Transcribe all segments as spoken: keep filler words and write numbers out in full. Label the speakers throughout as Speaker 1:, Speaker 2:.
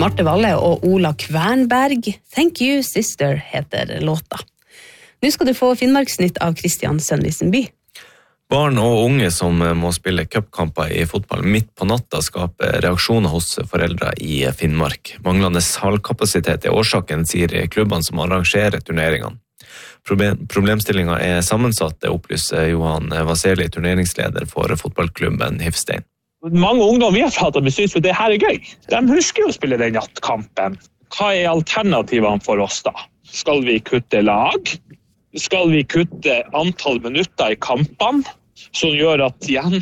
Speaker 1: Marte Valle og Ola Kvernberg. Thank you, sister, heter låta. Nå skal du få Finnmarksnytt av Kristian Sønvisen by.
Speaker 2: Barn og unge som må spille cupkamper i fotball midt på natta skaper reaksjoner hos foreldre i Finnmark. Manglende hallkapasitet er årsaken, sier klubbene som arrangerer turneringene. Problemstillingen er sammensatt, det opplyser Johan Vaseli, turneringsleder for fotballklubben Hifstein.
Speaker 3: Mange ungdom vi har pratet med synes at det her er gøy. De husker jo å spille den nattkampen. Hva er alternativene for oss da? Skal vi kutte lag? Skal vi kutte antall minutter i kampene, som gjør at igjen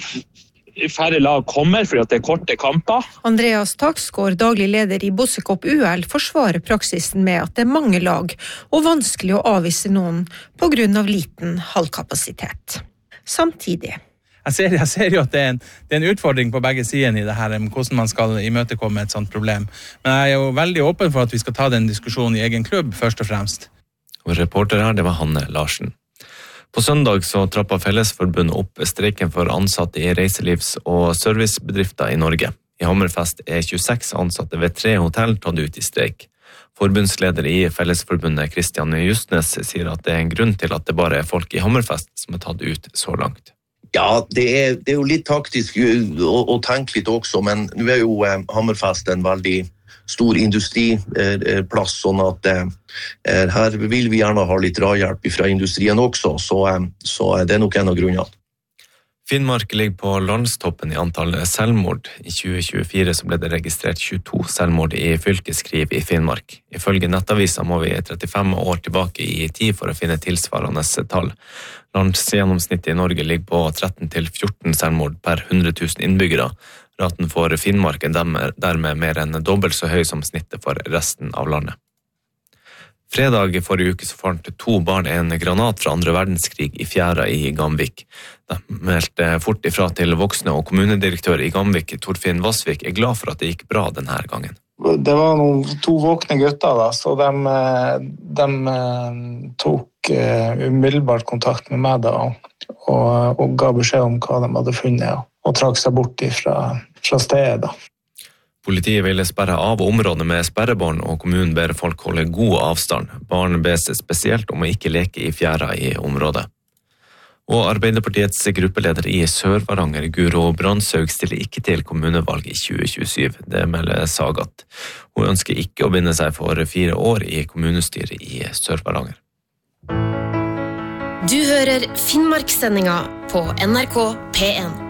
Speaker 3: færre lag kommer fordi at det er korte kamper?
Speaker 4: Andreas Taksgaard, daglig leder i Bossekopp U L, forsvarer praksisen med at det er mange lag og vanskelig å avvise noen på grunn av liten hallkapasitet. Samtidig.
Speaker 5: Jeg ser, jeg ser jo at det er, en, det er en utfordring på begge sidene i det her, hvordan man skal imøtekomme et sånt problem. Men jeg er jo veldig åpen for at vi skal ta den diskusjonen i egen klubb, først og fremst.
Speaker 2: Og reporter her, det var Hanne Larsen. På søndag så trappet Fellesforbundet opp streiken for ansatte i reiselivs- og servicebedrifter i Norge. I Hammerfest er tjueseks ansatte ved tre hotell tatt ut i streik. Forbundsleder i Fellesforbundet, Kristian Justnes, sier at det er en grunn til at det bare er folk i Hammerfest som er tatt ut så langt.
Speaker 6: Ja, det er, det er jo litt taktisk å, å tenke litt også, men nå er jo eh, Hammerfest en veldig stor industriplass, sånn at eh, her vil vi gjerne ha litt drahjelp fra industrien også, så, eh, så det er nok en av grunnene.
Speaker 2: Finnmark ligger på landstoppen i antall selvmord. I tjue tjuefire så ble det registrert tjueto selvmord i fylkeskriv i Finnmark. Ifølge nettavisa må vi trettifem år tilbake i tid for å finne tilsvarende tall. Landsgjennomsnittet i Norge ligger på tretten til fjorten selvmord per hundre tusen innbyggere. Raten for Finnmark er dermed mer enn dobbelt så høy som snittet for resten av landet. Fredag forrige uke så fant to barn en granat fra andre verdenskrig i fjæra i Gamvik. De meldte fort ifra til voksne, og kommunedirektør i Gamvik, Torfinn Vassvik, er glad for at det gikk bra denne gangen.
Speaker 7: Det var noen, to våkne gutter da, så de, de tok umiddelbart kontakt med meg da, og, og ga beskjed om hva de hadde funnet, og trakk seg bort fra, fra stedet da.
Speaker 2: Politiet ville sperre av området med sperrebarn, og kommunen ber folk holde god avstand. Barn bes spesielt om å ikke leke i fjæra i området. Og Arbeiderpartiets gruppeleder i Sør-Varanger, Guro Brandshaug, stiller ikke til kommunevalg i tjue tjuesyv. Det melder Sagat. Hun ønsker ikke å binde seg for fire år i kommunestyret i Sør-Varanger.
Speaker 8: Du hører Finnmarkssendinga på N R K P en.